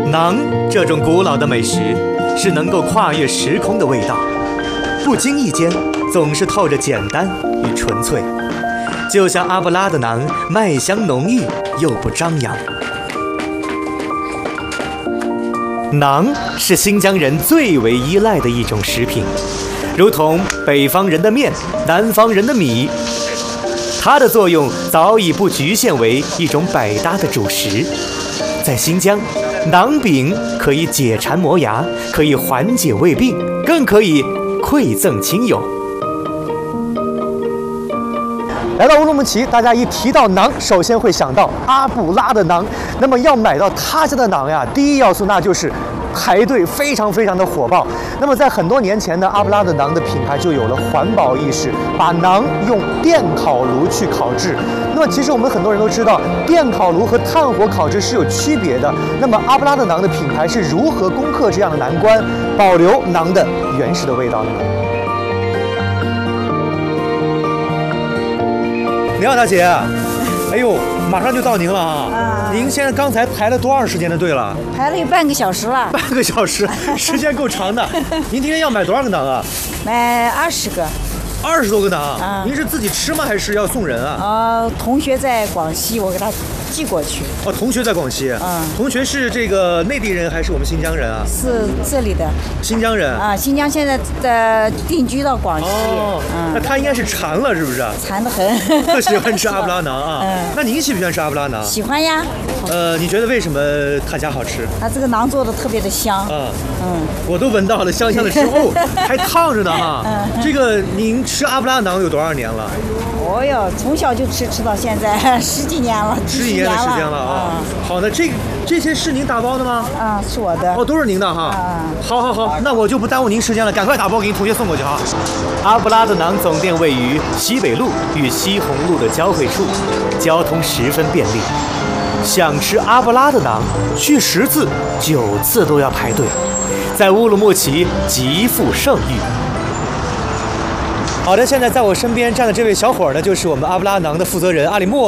馕这种古老的美食，是能够跨越时空的味道，不经意间总是透着简单与纯粹，就像阿布拉的馕，麦香浓郁又不张扬。馕是新疆人最为依赖的一种食品，如同北方人的面，南方人的米，它的作用早已不局限为一种百搭的主食。在新疆，馕饼可以解馋磨牙，可以缓解胃病，更可以馈赠亲友。来到乌鲁木齐，大家一提到馕，首先会想到阿布拉的馕。那么要买到他家的馕呀，第一要素那就是排队非常的火爆。那么在很多年前呢，阿布拉的馕的品牌就有了环保意识，把馕用电烤炉去烤制。那么其实我们很多人都知道，电烤炉和炭火烤制是有区别的。那么阿布拉的馕的品牌是如何攻克这样的难关，保留馕的原始的味道呢？你好，大姐。哎呦，马上就到您了啊！您现在刚才排了多长时间的队了？ 排了有半个小时了。 半个小时，时间够长的。您今天要买多少个馕啊？ 买20个。 20多个馕。您是自己吃吗？还是要送人啊？ 同学在广西，我给他寄过去。 哦，同学在广西。同学是这个内地人还是我们新疆人啊？ 是这里的。新疆人啊，新疆现在的定居到广西。 那他应该是馋了，是不是？ 馋得很。 特喜欢吃阿布拉馕啊。那您喜不喜欢吃阿布拉馕？ 喜欢呀。 你觉得为什么他家好吃？ 他这个馕做的特别的香。 我都闻到了香香的食物，还烫着呢哈。这个您吃阿布拉馕有多少年了？ 哦哟，从小就吃到现在10几年了 ，10几年的时间了啊。好的，这些是您打包的吗？ 是我的。 哦，都是您的哈。好，那我就不耽误您时间了，赶快打包给您同学送过去哈。阿布拉的馕总店位于西北路与西红路的交汇处，交通十分便利。想吃阿布拉的馕，去10次9次都要排队，在乌鲁木齐极负盛誉。好的，现在在我身边站的这位小伙呢，就是我们阿布拉馕的负责人阿里莫。